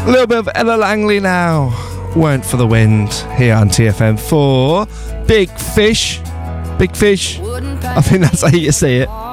A little bit of Ella Langley now. Weren't for the Wind here on TFM for Big Fish. Big Fish. I think that's how you say it.